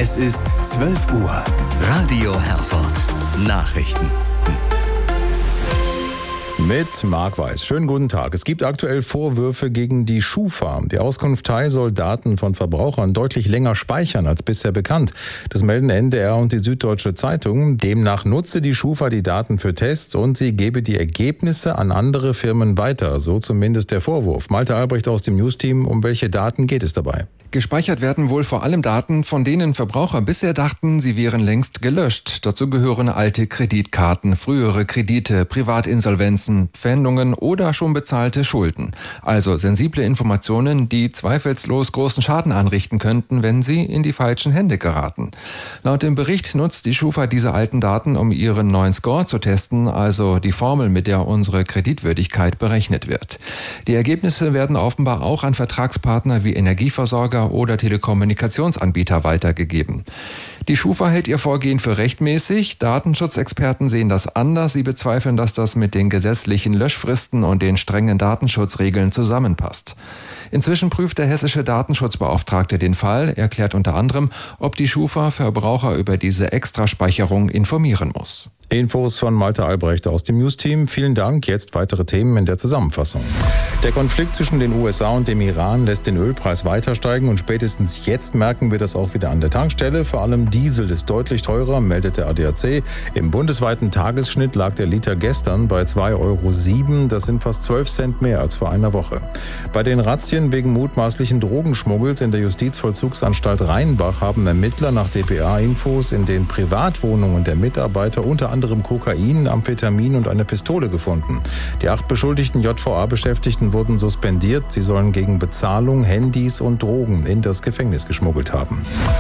Es ist 12 Uhr. Radio Herford. Nachrichten. Mit Marc Weiß. Schönen guten Tag. Es gibt aktuell Vorwürfe gegen die Schufa. Die Auskunft Thai soll Daten von Verbrauchern deutlich länger speichern als bisher bekannt. Das melden NDR und die Süddeutsche Zeitung. Demnach nutze die Schufa die Daten für Tests und sie gebe die Ergebnisse an andere Firmen weiter. So zumindest der Vorwurf. Malte Albrecht aus dem Newsteam. Um welche Daten geht es dabei? Gespeichert werden wohl vor allem Daten, von denen Verbraucher bisher dachten, sie wären längst gelöscht. Dazu gehören alte Kreditkarten, frühere Kredite, Privatinsolvenzen, Pfändungen oder schon bezahlte Schulden. Also sensible Informationen, die zweifellos großen Schaden anrichten könnten, wenn sie in die falschen Hände geraten. Laut dem Bericht nutzt die Schufa diese alten Daten, um ihren neuen Score zu testen, also die Formel, mit der unsere Kreditwürdigkeit berechnet wird. Die Ergebnisse werden offenbar auch an Vertragspartner wie Energieversorger oder Telekommunikationsanbieter weitergegeben. Die Schufa hält ihr Vorgehen für rechtmäßig. Datenschutzexperten sehen das anders. Sie bezweifeln, dass das mit den gesetzlichen Löschfristen und den strengen Datenschutzregeln zusammenpasst. Inzwischen prüft der hessische Datenschutzbeauftragte den Fall, erklärt unter anderem, ob die Schufa Verbraucher über diese Extraspeicherung informieren muss. Infos von Malte Albrecht aus dem Newsteam. Vielen Dank. Jetzt weitere Themen in der Zusammenfassung. Der Konflikt zwischen den USA und dem Iran lässt den Ölpreis weiter steigen und spätestens jetzt merken wir das auch wieder an der Tankstelle. Vor allem Diesel ist deutlich teurer, meldet der ADAC. Im bundesweiten Tagesschnitt lag der Liter gestern bei 2,07 €. Das sind fast 12 Cent mehr als vor einer Woche. Bei den Razzien wegen mutmaßlichen Drogenschmuggels in der Justizvollzugsanstalt Rheinbach haben Ermittler nach dpa-Infos in den Privatwohnungen der Mitarbeiter unter anderem Kokain, Amphetamin und eine Pistole gefunden. Die 8 beschuldigten JVA-Beschäftigten wurden suspendiert. Sie sollen gegen Bezahlung Handys und Drogen in das Gefängnis geschmuggelt haben.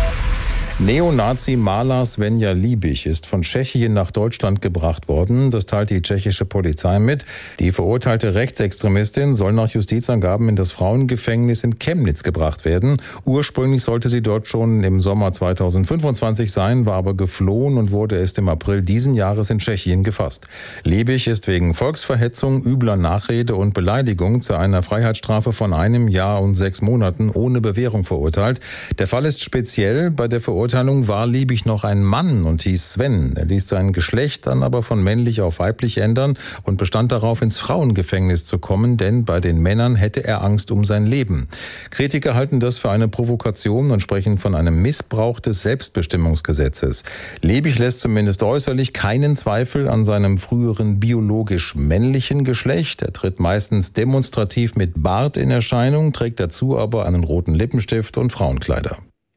Neonazi-Maler Svenja Liebig ist von Tschechien nach Deutschland gebracht worden. Das teilt die tschechische Polizei mit. Die verurteilte Rechtsextremistin soll nach Justizangaben in das Frauengefängnis in Chemnitz gebracht werden. Ursprünglich sollte sie dort schon im Sommer 2025 sein, war aber geflohen und wurde erst im April diesen Jahres in Tschechien gefasst. Liebig ist wegen Volksverhetzung, übler Nachrede und Beleidigung zu einer Freiheitsstrafe von 1 Jahr und 6 Monaten ohne Bewährung verurteilt. Der Fall ist speziell. Bei der Verurteilung war Liebig noch ein Mann und hieß Sven. Er ließ sein Geschlecht dann aber von männlich auf weiblich ändern und bestand darauf, ins Frauengefängnis zu kommen, denn bei den Männern hätte er Angst um sein Leben. Kritiker halten das für eine Provokation und sprechen von einem Missbrauch des Selbstbestimmungsgesetzes. Liebig lässt zumindest äußerlich keinen Zweifel an seinem früheren biologisch männlichen Geschlecht. Er tritt meistens demonstrativ mit Bart in Erscheinung, trägt dazu aber einen roten Lippenstift und Frauenkleider.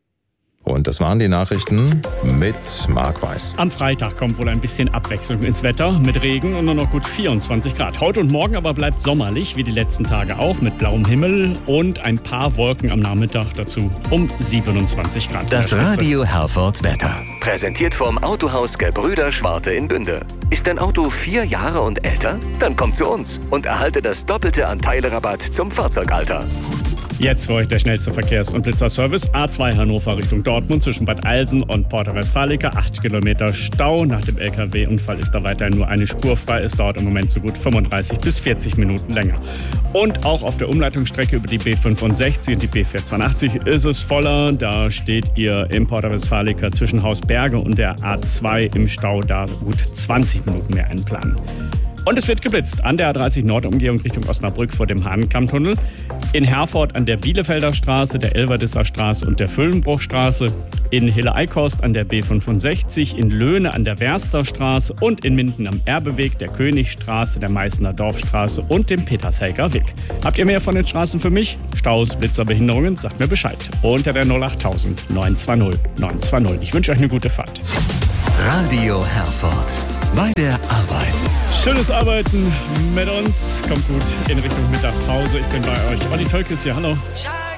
Und das waren die Nachrichten mit Marc Weiß. Am Freitag kommt wohl ein bisschen Abwechslung ins Wetter mit Regen und nur noch gut 24 Grad. Heute und morgen aber bleibt sommerlich, wie die letzten Tage auch, mit blauem Himmel und ein paar Wolken am Nachmittag dazu um 27 Grad. Das Radio Herford Wetter. Präsentiert vom Autohaus Gebrüder Schwarte in Bünde. Ist dein Auto 4 Jahre und älter? Dann komm zu uns und erhalte das Doppelte an Teilerabatt zum Fahrzeugalter. Jetzt für euch der schnellste Verkehrs- und Blitzerservice. A2 Hannover Richtung Dortmund zwischen Bad Eilsen und Porta Westfalica. 8 Kilometer Stau. Nach dem LKW-Unfall ist da weiterhin nur eine Spur frei. Es dauert im Moment so gut 35 bis 40 Minuten länger. Und auch auf der Umleitungsstrecke über die B65 und die B482 ist es voller. Da steht ihr im Porta Westfalica zwischen Hausberge und der A2 im Stau. Da gut 20 Minuten mehr einplanen. Und es wird geblitzt an der A30 Nordumgehung Richtung Osnabrück vor dem Hahnenkammtunnel, in Herford an der Bielefelder Straße, der Elverdisser Straße und der Füllenbruchstraße, in Hille-Eikost an der B65, in Löhne an der Werster Straße und in Minden am Erbeweg, der Königstraße, der Meißner Dorfstraße und dem Petershelker Weg. Habt ihr mehr von den Straßen für mich? Staus, Blitzer, Behinderungen? Sagt mir Bescheid. Unter der 08000 920 920. Ich wünsche euch eine gute Fahrt. Radio Herford. Bei der Arbeit. Schönes Arbeiten mit uns. Kommt gut in Richtung Mittagspause. Ich bin bei euch. Olli Tölkes hier. Hallo.